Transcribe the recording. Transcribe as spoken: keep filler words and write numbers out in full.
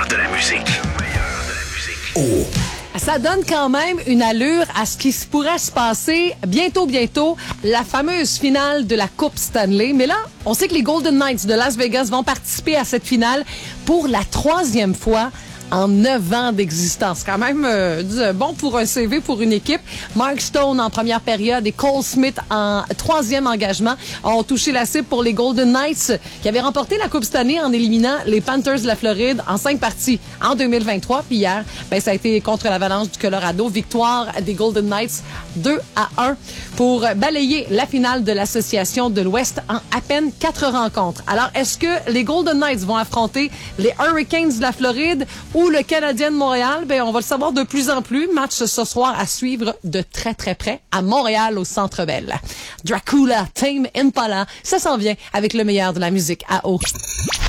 meilleur de la musique. Oh. Ça donne quand même une allure à ce qui se pourrait se passer bientôt, bientôt, la fameuse finale de la Coupe Stanley. Mais là, on sait que les Golden Knights de Las Vegas vont participer à cette finale pour la troisième fois en neuf ans d'existence. Quand même euh, bon pour un C V pour une équipe. Mark Stone en première période et Cole Smith en troisième engagement ont touché la cible pour les Golden Knights qui avaient remporté la Coupe Stanley en éliminant les Panthers de la Floride en cinq parties en deux mille vingt-trois. Puis hier, ben, ça a été contre l'Avalanche du Colorado. Victoire des Golden Knights deux à un pour balayer la finale de l'Association de l'Ouest en à peine quatre rencontres. Alors, est-ce que les Golden Knights vont affronter les Hurricanes de la Floride ou le Canadien de Montréal? Ben, on va le savoir de plus en plus. Match ce soir à suivre de très, très près à Montréal, au Centre Bell. Dracula, Tame Impala, ça s'en vient avec le meilleur de la musique à eau.